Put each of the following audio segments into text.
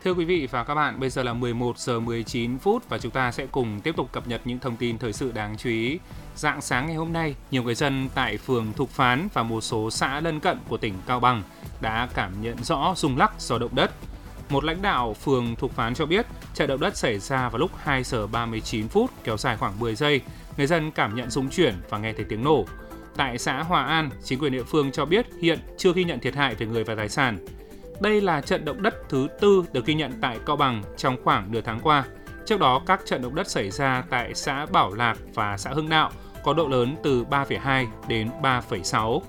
Thưa quý vị và các bạn, bây giờ là 11 giờ 19 phút và chúng ta sẽ cùng tiếp tục cập nhật những thông tin thời sự đáng chú ý. Rạng sáng ngày hôm nay, nhiều người dân tại phường Thục Phán và một số xã lân cận của tỉnh Cao Bằng đã cảm nhận rõ rung lắc do động đất. Một lãnh đạo phường Thục Phán cho biết, trận động đất xảy ra vào lúc 2 giờ 39 phút, kéo dài khoảng 10 giây. Người dân cảm nhận rung chuyển và nghe thấy tiếng nổ. Tại xã Hòa An, chính quyền địa phương cho biết hiện chưa ghi nhận thiệt hại về người và tài sản. Đây là trận động đất thứ tư được ghi nhận tại Cao Bằng trong khoảng nửa tháng qua. Trước đó, các trận động đất xảy ra tại xã Bảo Lạc và xã Hưng Đạo có độ lớn từ 3,2 đến 3,6.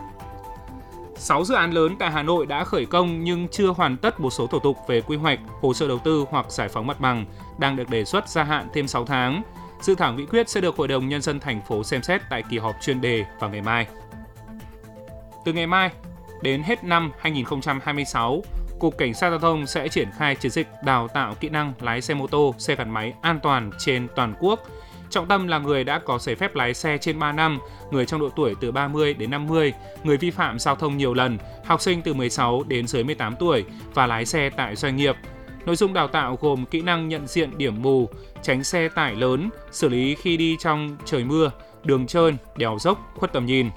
6 dự án lớn tại Hà Nội đã khởi công nhưng chưa hoàn tất một số thủ tục về quy hoạch, hồ sơ đầu tư hoặc giải phóng mặt bằng, đang được đề xuất gia hạn thêm 6 tháng. Dự thảo nghị quyết sẽ được Hội đồng Nhân dân thành phố xem xét tại kỳ họp chuyên đề vào ngày mai. Từ ngày mai đến hết năm 2026, Cục Cảnh sát Giao thông sẽ triển khai chiến dịch đào tạo kỹ năng lái xe mô tô, xe gắn máy an toàn trên toàn quốc. Trọng tâm là người đã có giấy phép lái xe trên 3 năm, người trong độ tuổi từ 30 đến 50, người vi phạm giao thông nhiều lần, học sinh từ 16 đến dưới 18 tuổi và lái xe tại doanh nghiệp. Nội dung đào tạo gồm kỹ năng nhận diện điểm mù, tránh xe tải lớn, xử lý khi đi trong trời mưa, đường trơn, đèo dốc, khuất tầm nhìn.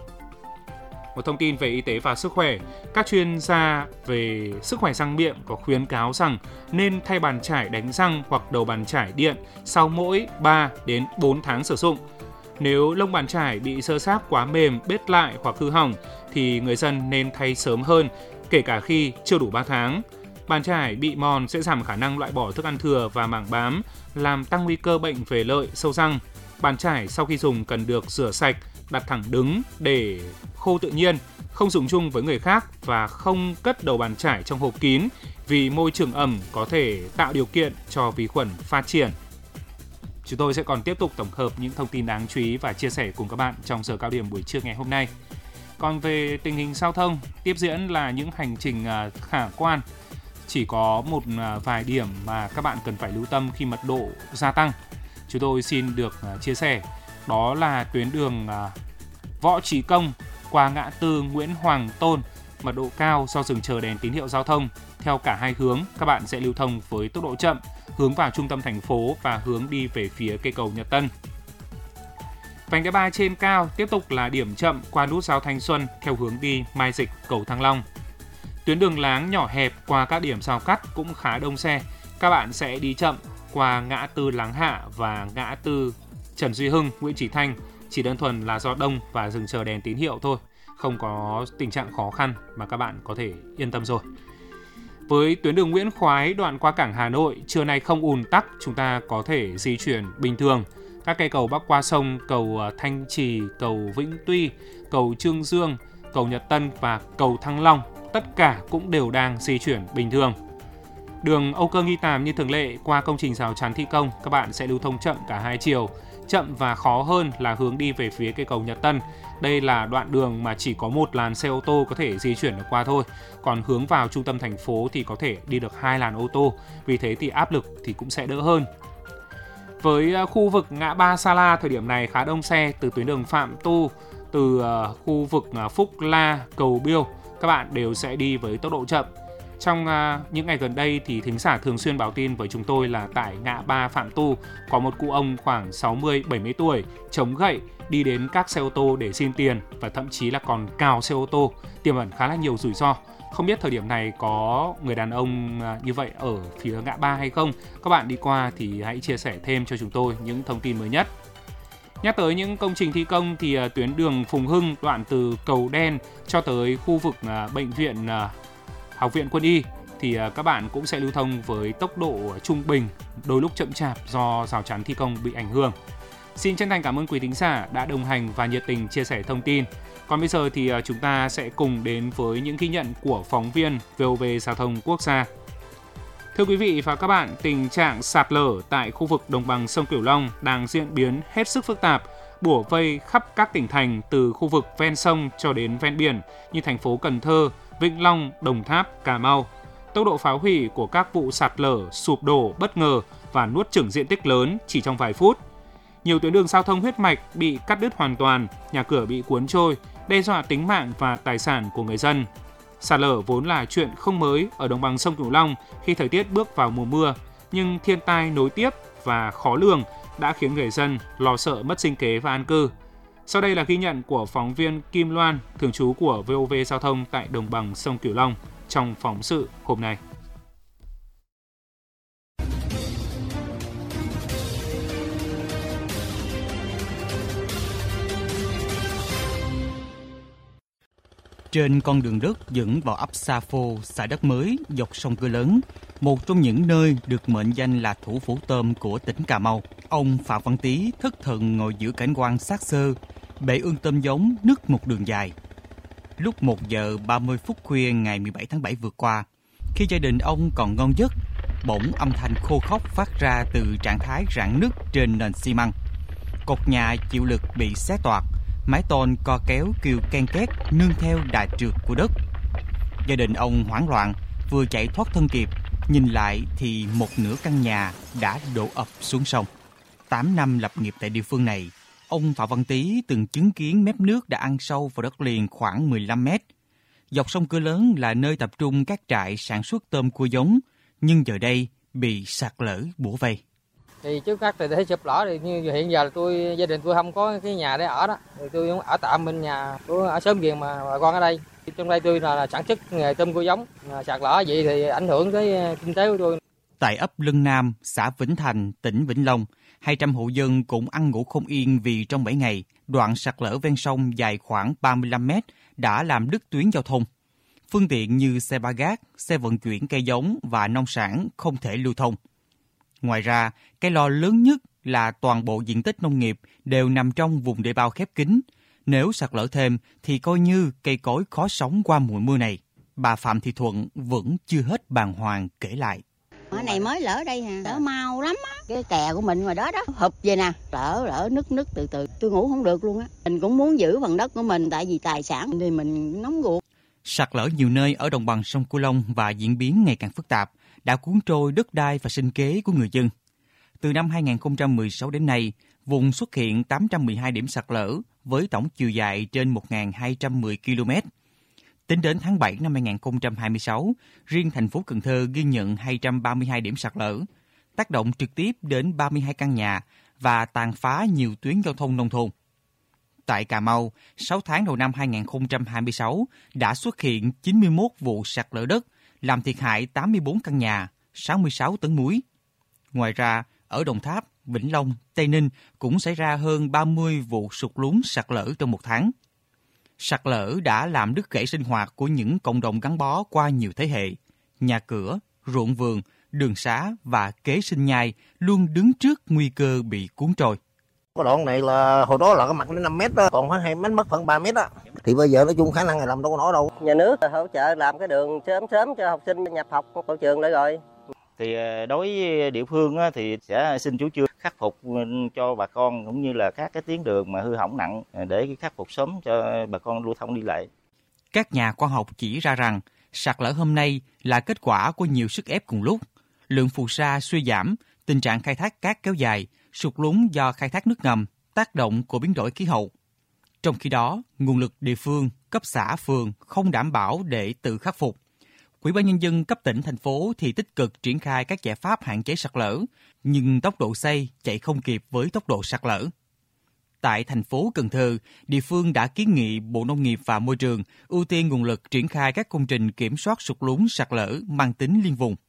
Một thông tin về y tế và sức khỏe, các chuyên gia về sức khỏe răng miệng có khuyến cáo rằng nên thay bàn chải đánh răng hoặc đầu bàn chải điện sau mỗi 3 đến 4 tháng sử dụng. Nếu lông bàn chải bị xơ xát quá mềm, bết lại hoặc hư hỏng thì người dân nên thay sớm hơn, kể cả khi chưa đủ 3 tháng. Bàn chải bị mòn sẽ giảm khả năng loại bỏ thức ăn thừa và mảng bám, làm tăng nguy cơ bệnh về lợi, sâu răng. Bàn chải sau khi dùng cần được rửa sạch, đặt thẳng đứng để khô tự nhiên, không dùng chung với người khác và không cất đầu bàn chải trong hộp kín vì môi trường ẩm có thể tạo điều kiện cho vi khuẩn phát triển. Chúng tôi sẽ còn tiếp tục tổng hợp những thông tin đáng chú ý và chia sẻ cùng các bạn trong giờ cao điểm buổi trưa ngày hôm nay. Còn về tình hình giao thông, tiếp diễn là những hành trình khả quan. Chỉ có một vài điểm mà các bạn cần phải lưu tâm khi mật độ gia tăng. Chúng tôi xin được chia sẻ, đó là tuyến đường Võ Trí Công qua ngã tư Nguyễn Hoàng Tôn, mật độ cao do dừng chờ đèn tín hiệu giao thông. Theo cả hai hướng, các bạn sẽ lưu thông với tốc độ chậm, hướng vào trung tâm thành phố và hướng đi về phía cây cầu Nhật Tân. Vành đai 3 trên cao tiếp tục là điểm chậm qua nút giao Thanh Xuân theo hướng đi Mai Dịch, cầu Thăng Long. Tuyến đường láng nhỏ hẹp qua các điểm giao cắt cũng khá đông xe. Các bạn sẽ đi chậm qua ngã tư Láng Hạ và ngã tư Trần Duy Hưng, Nguyễn Chí Thanh. Chỉ đơn thuần là do đông và dừng chờ đèn tín hiệu thôi. Không có tình trạng khó khăn mà các bạn có thể yên tâm rồi. Với tuyến đường Nguyễn Khoái đoạn qua cảng Hà Nội, trưa nay không ùn tắc, chúng ta có thể di chuyển bình thường. Các cây cầu bắc qua sông, cầu Thanh Trì, cầu Vĩnh Tuy, cầu Trương Dương, cầu Nhật Tân và cầu Thăng Long, tất cả cũng đều đang di chuyển bình thường. Đường Âu Cơ Nghi Tàm như thường lệ qua công trình rào chắn thi công, các bạn sẽ lưu thông chậm cả hai chiều. Chậm và khó hơn là hướng đi về phía cây cầu Nhật Tân. Đây là đoạn đường mà chỉ có một làn xe ô tô có thể di chuyển được qua thôi. Còn hướng vào trung tâm thành phố thì có thể đi được 2 làn ô tô. Vì thế thì áp lực thì cũng sẽ đỡ hơn. Với khu vực ngã ba Sa La, thời điểm này khá đông xe từ tuyến đường Phạm Tu, từ khu vực Phúc La, Cầu Biêu. Các bạn đều sẽ đi với tốc độ chậm. Trong những ngày gần đây thì thính giả thường xuyên báo tin với chúng tôi là tại ngã ba Phạm Tu có một cụ ông khoảng 60-70 tuổi chống gậy đi đến các xe ô tô để xin tiền và thậm chí là còn cào xe ô tô, tiềm ẩn khá là nhiều rủi ro. Không biết thời điểm này có người đàn ông như vậy ở phía ngã ba hay không? Các bạn đi qua thì hãy chia sẻ thêm cho chúng tôi những thông tin mới nhất. Nhắc tới những công trình thi công thì tuyến đường Phùng Hưng đoạn từ cầu Đen cho tới khu vực bệnh viện Học viện Quân y thì các bạn cũng sẽ lưu thông với tốc độ trung bình, đôi lúc chậm chạp do rào chắn thi công bị ảnh hưởng. Xin chân thành cảm ơn quý thính giả đã đồng hành và nhiệt tình chia sẻ thông tin. Còn bây giờ thì chúng ta sẽ cùng đến với những ghi nhận của phóng viên VOV Giao thông Quốc gia. Thưa quý vị và các bạn, tình trạng sạt lở tại khu vực đồng bằng sông Cửu Long đang diễn biến hết sức phức tạp, bủa vây khắp các tỉnh thành từ khu vực ven sông cho đến ven biển như thành phố Cần Thơ, Vĩnh Long, Đồng Tháp, Cà Mau. Tốc độ phá hủy của các vụ sạt lở, sụp đổ bất ngờ và nuốt chửng diện tích lớn chỉ trong vài phút. Nhiều tuyến đường giao thông huyết mạch bị cắt đứt hoàn toàn, nhà cửa bị cuốn trôi, đe dọa tính mạng và tài sản của người dân. Sạt lở vốn là chuyện không mới ở đồng bằng sông Cửu Long khi thời tiết bước vào mùa mưa, nhưng thiên tai nối tiếp và khó lường đã khiến người dân lo sợ mất sinh kế và an cư. Sau đây là ghi nhận của phóng viên Kim Loan, thường trú của VOV Giao thông tại đồng bằng sông Cửu Long trong phóng sự hôm nay. Trên con đường đất dẫn vào ấp Sa Phô, xã Đất Mới, dọc sông Cửa Lớn, một trong những nơi được mệnh danh là thủ phủ tôm của tỉnh Cà Mau, ông Phạm Văn Tý thất thần ngồi giữa cảnh quan xác xơ, bể ương tôm giống nứt một đường dài. Lúc 1 giờ 30 phút khuya ngày 17 tháng 7 vừa qua, khi gia đình ông còn ngon giấc, bỗng âm thanh khô khóc phát ra từ trạng thái rạn nứt trên nền xi măng. Cột nhà chịu lực bị xé toạc, mái tôn co kéo kêu ken két nương theo đà trượt của đất. Gia đình ông hoảng loạn, vừa chạy thoát thân kịp, nhìn lại thì một nửa căn nhà đã đổ ập xuống sông. 8 năm lập nghiệp tại địa phương này, ông Phạm Văn Tý từng chứng kiến mép nước đã ăn sâu vào đất liền khoảng 15 mét. Dọc sông Cửa Lớn là nơi tập trung các trại sản xuất tôm cua giống, nhưng giờ đây bị sạt lở bủa vây. Thì trước mắt thì thấy sụp lở, thì như hiện giờ gia đình tôi không có cái nhà để ở đó, thì tôi ở tạm bên nhà của ở xóm Ghiền mà bà con ở đây. Trong đây tôi là sản xuất nghề tôm cua giống, sạt lở vậy thì ảnh hưởng tới kinh tế của tôi. Tại ấp Lân Nam, xã Vĩnh Thành, tỉnh Vĩnh Long, 200 hộ dân cũng ăn ngủ không yên vì trong 7 ngày, đoạn sạt lở ven sông dài khoảng 35 mét đã làm đứt tuyến giao thông. Phương tiện như xe ba gác, xe vận chuyển cây giống và nông sản không thể lưu thông. Ngoài ra, cái lo lớn nhất là toàn bộ diện tích nông nghiệp đều nằm trong vùng đê bao khép kín. Nếu sạt lở thêm thì coi như cây cối khó sống qua mùa mưa này. Bà Phạm Thị Thuận vẫn chưa hết bàng hoàng kể lại. Cái này mới lỡ đây hả? Lỡ mau lắm á. Cái kè của mình ngoài đó đó, hụp vậy nè, lỡ nứt từ từ. Tôi ngủ không được luôn á. Mình cũng muốn giữ phần đất của mình, tại vì tài sản thì mình nóng ruột. Sạt lở nhiều nơi ở đồng bằng sông Cửu Long và diễn biến ngày càng phức tạp đã cuốn trôi đất đai và sinh kế của người dân. Từ năm 2016 đến nay, vùng xuất hiện 812 điểm sạt lở với tổng chiều dài trên 1.210 km. Tính đến tháng 7 năm 2026, riêng thành phố Cần Thơ ghi nhận 232 điểm sạt lở, tác động trực tiếp đến 32 căn nhà và tàn phá nhiều tuyến giao thông nông thôn. Tại Cà Mau, 6 tháng đầu năm 2026 đã xuất hiện 91 vụ sạt lở đất, làm thiệt hại 84 căn nhà, 66 tấn muối. Ngoài ra, ở Đồng Tháp, Vĩnh Long, Tây Ninh cũng xảy ra hơn 30 vụ sụt lún sạt lở trong một tháng. Sạt lở đã làm đứt gãy sinh hoạt của những cộng đồng gắn bó qua nhiều thế hệ. Nhà cửa, ruộng vườn, đường xá và kế sinh nhai luôn đứng trước nguy cơ bị cuốn trôi. Cái đoạn này là hồi đó là cái mặt đến 5 mét đó, còn khoảng 2 mét mất khoảng 3 mét đó. Thì bây giờ nói chung khả năng là làm đâu có nổi đâu. Nhà nước hỗ trợ làm cái đường sớm cho học sinh nhập học vào trường lại rồi. Thì đối với địa phương thì sẽ xin chủ trương khắc phục cho bà con cũng như là các cái tuyến đường mà hư hỏng nặng để khắc phục sớm cho bà con lưu thông đi lại. Các nhà khoa học chỉ ra rằng sạt lở hôm nay là kết quả của nhiều sức ép cùng lúc. Lượng phù sa suy giảm, tình trạng khai thác cát kéo dài, sụt lún do khai thác nước ngầm, tác động của biến đổi khí hậu. Trong khi đó, nguồn lực địa phương, cấp xã, phường không đảm bảo để tự khắc phục. Ủy ban Nhân dân cấp tỉnh, thành phố thì tích cực triển khai các giải pháp hạn chế sạt lở, nhưng tốc độ xây chạy không kịp với tốc độ sạt lở. Tại thành phố Cần Thơ, địa phương đã kiến nghị Bộ Nông nghiệp và Môi trường ưu tiên nguồn lực triển khai các công trình kiểm soát sụt lún sạt lở mang tính liên vùng.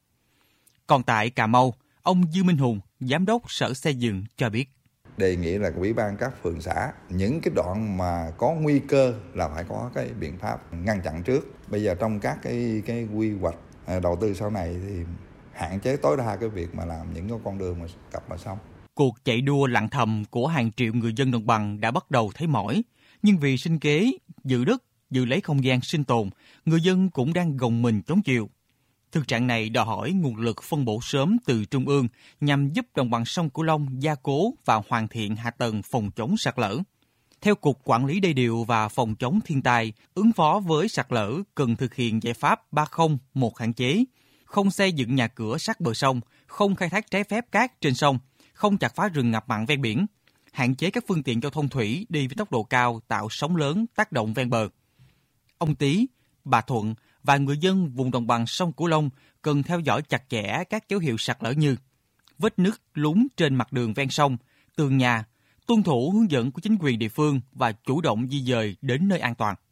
Còn tại Cà Mau, ông Dư Minh Hùng, Giám đốc Sở Xây dựng cho biết. Đề nghị là ủy ban các phường xã, những cái đoạn mà có nguy cơ là phải có cái biện pháp ngăn chặn trước. Bây giờ trong các cái quy hoạch đầu tư sau này thì hạn chế tối đa cái việc mà làm những cái con đường mà cặp vào sông. Cuộc chạy đua lặng thầm của hàng triệu người dân đồng bằng đã bắt đầu thấy mỏi, nhưng vì sinh kế, giữ đất, giữ lấy không gian sinh tồn, người dân cũng đang gồng mình chống chịu. Thực trạng này đòi hỏi nguồn lực phân bổ sớm từ trung ương nhằm giúp đồng bằng sông Cửu Long gia cố và hoàn thiện hạ tầng phòng chống sạt lở. Theo Cục Quản lý Đê điều và Phòng chống thiên tai, ứng phó với sạt lở cần thực hiện giải pháp 301 hạn chế, không xây dựng nhà cửa sát bờ sông, không khai thác trái phép cát trên sông, không chặt phá rừng ngập mặn ven biển, hạn chế các phương tiện giao thông thủy đi với tốc độ cao tạo sóng lớn tác động ven bờ. Ông Tý, bà Thuận và người dân vùng đồng bằng sông Cửu Long cần theo dõi chặt chẽ các dấu hiệu sạt lở như vết nứt lún trên mặt đường ven sông, tường nhà, tuân thủ hướng dẫn của chính quyền địa phương và chủ động di dời đến nơi an toàn.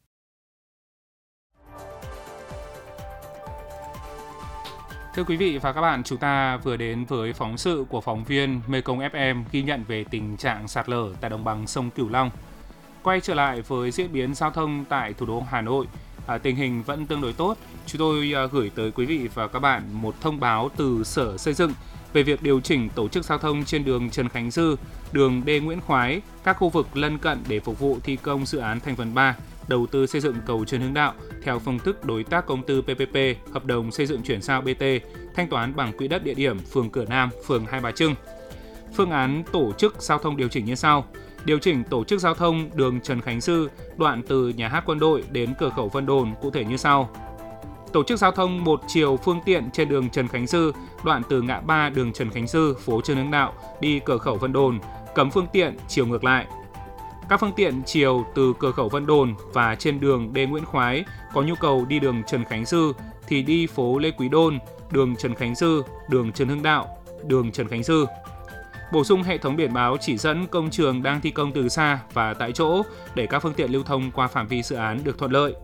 Thưa quý vị và các bạn, chúng ta vừa đến với phóng sự của phóng viên Mekong FM ghi nhận về tình trạng sạt lở tại đồng bằng sông Cửu Long. Quay trở lại với diễn biến giao thông tại thủ đô Hà Nội, tình hình vẫn tương đối tốt. Chúng tôi gửi tới quý vị và các bạn một thông báo từ Sở Xây dựng về việc điều chỉnh tổ chức giao thông trên đường Trần Khánh Dư, đường D. Nguyễn Khoái, các khu vực lân cận để phục vụ thi công dự án thành phần 3, đầu tư xây dựng cầu Trần Hưng Đạo theo phương thức đối tác công tư PPP, hợp đồng xây dựng chuyển giao BT, thanh toán bằng quỹ đất địa điểm phường Cửa Nam, phường Hai Bà Trưng. Phương án tổ chức giao thông điều chỉnh như sau. Điều chỉnh tổ chức giao thông đường Trần Khánh Dư, đoạn từ nhà hát Quân đội đến cửa khẩu Vân Đồn cụ thể như sau. Tổ chức giao thông một chiều phương tiện trên đường Trần Khánh Dư, đoạn từ ngã ba đường Trần Khánh Dư, phố Trần Hưng Đạo đi cửa khẩu Vân Đồn, cấm phương tiện chiều ngược lại. Các phương tiện chiều từ cửa khẩu Vân Đồn và trên đường D. Nguyễn Khoái có nhu cầu đi đường Trần Khánh Dư thì đi phố Lê Quý Đôn, đường Trần Khánh Dư, đường Trần Hưng Đạo, đường Trần Khánh Dư. Bổ sung hệ thống biển báo chỉ dẫn công trường đang thi công từ xa và tại chỗ để các phương tiện lưu thông qua phạm vi dự án được thuận lợi.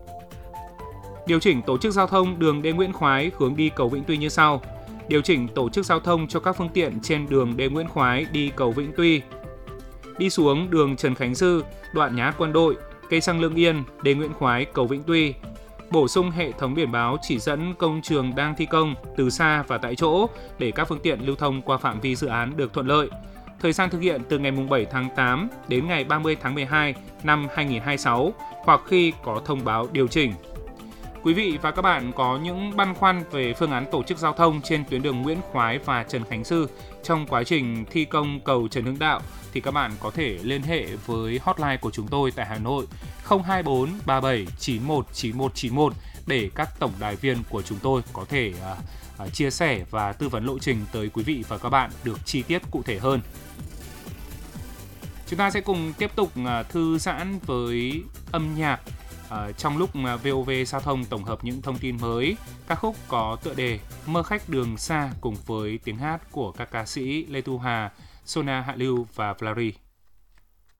Điều chỉnh tổ chức giao thông đường D. Nguyễn Khoái hướng đi cầu Vĩnh Tuy như sau. Điều chỉnh tổ chức giao thông cho các phương tiện trên đường D. Nguyễn Khoái đi cầu Vĩnh Tuy. Đi xuống đường Trần Khánh Dư, đoạn nhà hát Quân đội, cây xăng Lương Yên, D. Nguyễn Khoái, cầu Vĩnh Tuy. Bổ sung hệ thống biển báo chỉ dẫn công trường đang thi công từ xa và tại chỗ để các phương tiện lưu thông qua phạm vi dự án được thuận lợi. Thời gian thực hiện từ ngày 7 tháng 8 đến ngày 30 tháng 12 năm 2026 hoặc khi có thông báo điều chỉnh. Quý vị và các bạn có những băn khoăn về phương án tổ chức giao thông trên tuyến đường Nguyễn Khoái và Trần Khánh Dư trong quá trình thi công cầu Trần Hưng Đạo thì các bạn có thể liên hệ với hotline của chúng tôi tại Hà Nội 024 37 91 9191 để các tổng đài viên của chúng tôi có thể chia sẻ và tư vấn lộ trình tới quý vị và các bạn được chi tiết cụ thể hơn. Chúng ta sẽ cùng tiếp tục thư giãn với âm nhạc trong lúc VOV Giao thông tổng hợp những thông tin mới, ca khúc có tựa đề Mơ Khách Đường Xa cùng với tiếng hát của các ca sĩ Lê Thu Hà, Sona Hạ Lưu và Vlari.